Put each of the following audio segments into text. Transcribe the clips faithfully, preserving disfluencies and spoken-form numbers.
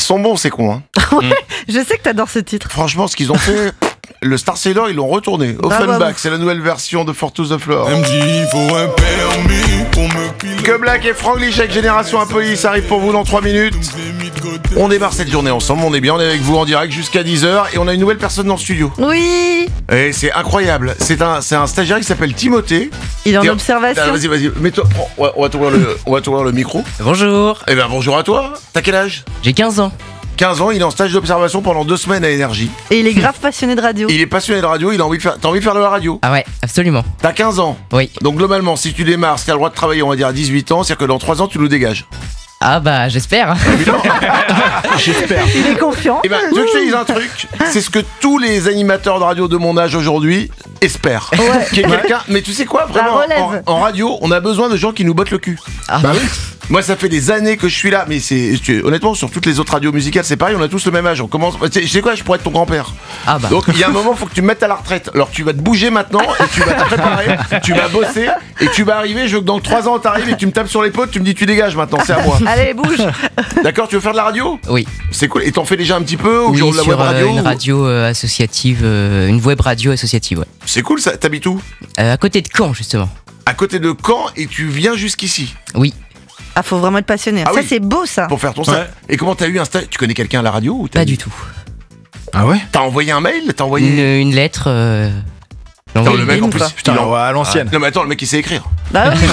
sont bons, ces cons. Hein. Ouais, je sais que t'adores ce titre. Franchement, ce qu'ils ont fait, le Star Sailor, ils l'ont retourné. Offenbach, c'est la nouvelle version de Four to the Floor. Elle me dit, il faut un permis pour me piloter. Que Black et Franglish avec Génération Impolie, ça arrive pour vous dans trois minutes. On démarre cette journée ensemble, on est bien, on est avec vous en direct jusqu'à dix heures et on a une nouvelle personne dans le studio. Oui. Et c'est incroyable, c'est un, c'est un stagiaire qui s'appelle Timothée. Il est en T'es- observation. Ah, vas-y, vas-y, mets-toi, prends, on va- on va t'ouvrir le, on va t'ouvrir le micro. Bonjour, Eh ben bonjour à toi, t'as quel âge? j'ai quinze ans. quinze ans, il est en stage d'observation pendant deux semaines à Énergie. Et il est grave passionné de radio. Il est passionné de radio, il a envie de faire, t'as envie de faire de la radio. Ah ouais, absolument. T'as quinze ans. Oui. Donc globalement, si tu démarres, si t'as le droit de travailler, on va dire à dix-huit ans, c'est-à-dire que dans trois ans, tu nous dégages. Ah bah j'espère. J'espère. Il est confiant. Eh ben, tu veux que je te dise un truc? C'est ce que tous les animateurs de radio de mon âge aujourd'hui espèrent. Ouais. Qu'il y ait quelqu'un. Mais tu sais quoi, vraiment, relève. en, en radio, on a besoin de gens qui nous bottent le cul. Ah, Bah oui. Moi, ça fait des années que je suis là, mais c'est tu- honnêtement sur toutes les autres radios musicales, c'est pareil, on a tous le même âge. On commence. Tu sais- je sais quoi, je pourrais être ton grand-père. ah bah. Donc il y a un moment, faut que tu me mettes à la retraite. Alors tu vas te bouger maintenant et tu vas te préparer, tu vas bosser et tu vas arriver. Je veux que dans trois ans t'arrives et tu me tapes sur l'épaule, tu me dis tu dégages maintenant, c'est à moi. Allez, bouge. D'accord, tu veux faire de la radio? Oui. C'est cool. Et t'en fais déjà un petit peu ou Oui, genre de la sur web euh, radio une ou- radio euh, associative, euh, une web radio associative, ouais. C'est cool ça. T'habites où? Euh, à côté de Caen justement. À côté de Caen et tu viens jusqu'ici Oui. Ah, faut vraiment être passionné. Ah ça, oui. c'est beau, ça. pour faire ton stage. Ouais. Et comment t'as eu un stage? Tu connais quelqu'un à la radio ou t'as Pas du tout. Ah ouais? T'as envoyé un mail? T'as envoyé Une, une lettre. Euh... j'ai Attends, envoyé le une mec en lettre, plus. quoi. Putain, il en- ouais, à l'ancienne. Non mais attends, le mec il sait écrire. Bah oui.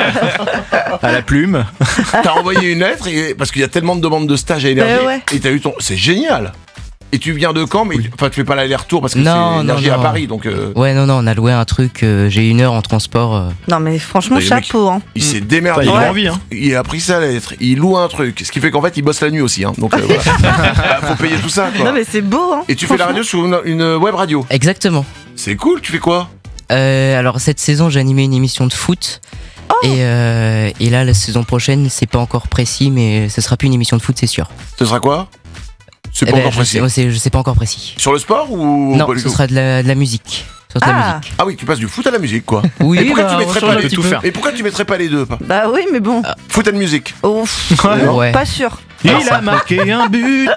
À la plume. T'as envoyé une lettre et... parce qu'il y a tellement de demandes de stage à Énergie Ouais, ouais. et t'as eu ton. C'est génial. Et tu viens de Caen, mais enfin tu fais pas l'aller-retour parce que Non, c'est non, Énergie à non. Paris, donc euh, Ouais, non, non, on a loué un truc. euh, j'ai une heure en transport. euh. Non, mais franchement, Le mec- chapeau, hein. il s'est Enfin, démerdé. il a Ouais. envie, hein. Il a pris sa lettre, il loue un truc, ce qui fait qu'en fait il bosse la nuit aussi, hein. Donc euh, voilà. Bah, faut payer tout ça, quoi. Non, mais c'est beau, hein. Et tu fais la radio sur une, une web radio. Exactement. C'est cool. Tu fais quoi? Euh, alors cette saison, j'ai animé une émission de foot. Et, euh, et là, la saison prochaine, c'est pas encore précis, mais ce sera plus une émission de foot, c'est sûr. Ce sera quoi? C'est Eh pas ben, encore je précis. sais, moi, c'est- je sais pas encore précis. Sur le sport ou Non, pas du ce tout sera de la, de la musique. Ce sera de la Ah. musique. Ah oui, tu passes du foot à la musique, quoi. Oui, Et pourquoi bah, tu on mettrais change pas un les petit tout peu. faire. Et pourquoi tu mettrais pas les deux? Pas Bah oui, mais bon. Foot and musique. Oh, Ouais. pas sûr. Il a marqué un but.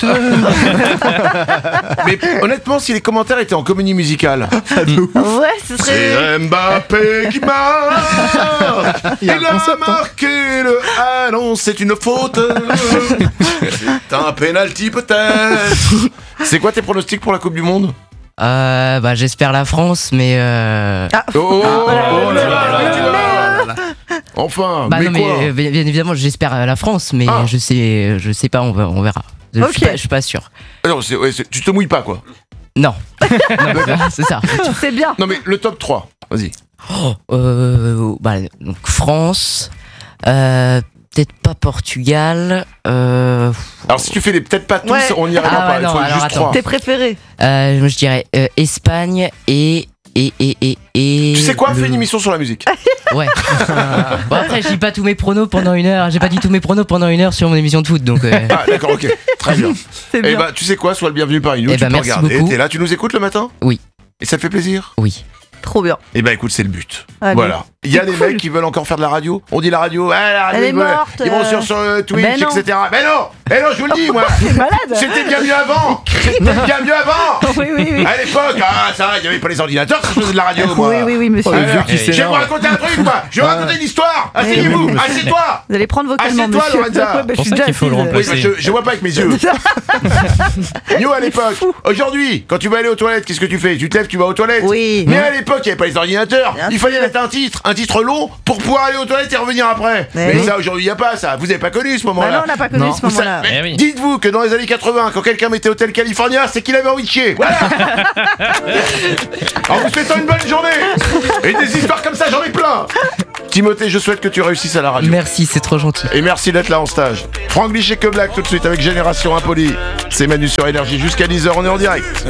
Mais honnêtement, si les commentaires étaient en comédie musicale. Ouais, ce serait. C'est Mbappé qui marque. Il y a un Il a concept, hein. marqué le. Ah non, c'est une faute. C'est un penalty peut-être. C'est quoi tes pronostics pour la Coupe du Monde? Euh, bah, j'espère la France, mais. Euh... Ah, Oh, oh, voilà. oh là là là, tu vas- Enfin, bah mais non, mais quoi euh, bien bien évidemment, j'espère la France, mais Ah. je sais, je sais pas, on verra. On verra. Je, Ok. suis pas, je suis pas sûr. Ah non, c'est- ouais, c'est- tu te mouilles pas, quoi. Non. Non, c'est ça. c'est bien. Non, mais le top trois, vas-y. Oh, euh, bah, donc France, euh, peut-être pas Portugal. Euh, Alors, si tu fais les peut-être pas tous, Ouais. on n'y arrivera Ah pas. ouais, Il non, faut alors juste attends. trois. Tes préférés. euh, moi, je dirais euh, Espagne et et et et et. Tu sais quoi? le- Fais une émission sur la musique. Ouais. Bon après, je dis pas tous mes pronos pendant une heure. J'ai pas dit tous mes pronos pendant une heure sur mon émission de foot, donc. euh, Ah, d'accord, ok. Très bien. C'est Eh bien. bah, tu sais quoi? Sois le bienvenu parmi nous. Eh tu bah, peux merci regarder. beaucoup. T'es là, tu nous écoutes le matin? Oui. Et ça te fait plaisir? Oui. Trop bien. Eh bah, écoute, c'est le but. Allez. Voilà. Il y a C'est des cool. mecs qui veulent encore faire de la radio. On dit la radio, ah, la radio, Elle est ils veulent- morte, Ils vont euh. sur, sur euh, Twitch, Ben non. et cetera. Mais non! Mais non, je vous le dis, moi! T'es malade. C'était bien mieux avant! C'était bien mieux avant! Oui, oui, oui. À l'époque, ah, ça, il n'y avait pas les ordinateurs quand je faisais de la radio, moi! Oui, oui, oui, monsieur. Oh, le Alors, vieux qui je vais s'énerve. vous raconter un truc, moi! Je vais vous raconter une histoire! Asseyez-vous! oui, Assieds-toi! Vous allez prendre vocalement, Assieds-toi, monsieur. Lorenza. Ouais, bah, je Pour suis ça déjà qu'il faut le assise. Oui, remplacer. bah, je, je vois pas avec mes yeux. Nous, à l'époque, aujourd'hui, quand tu vas aller aux toilettes, qu'est-ce que tu fais? Tu te lèves, tu vas aux toilettes. Oui. Mais à l'époque, il n'y avait pas les ordinateurs. Bien Il fallait sûr. mettre un titre, un titre long pour pouvoir aller aux toilettes et revenir après. Mais Mais oui. ça, aujourd'hui, il n'y a pas ça. Vous n'avez pas connu ce Bah moment-là. non, on n'a pas connu Non. ce moment-là. Mais Eh oui. dites-vous que dans les années quatre-vingts, quand quelqu'un mettait Hôtel California, c'est qu'il avait envie de chier. Voilà. En vous souhaitant une bonne journée. Et des histoires comme ça, j'en ai plein. Timothée, je souhaite que tu réussisses à la radio. Merci, c'est trop gentil. Et merci d'être là en stage. Franglish et Que Black tout de suite avec Génération Impolie. C'est Manu sur Énergie jusqu'à dix heures, on est en direct.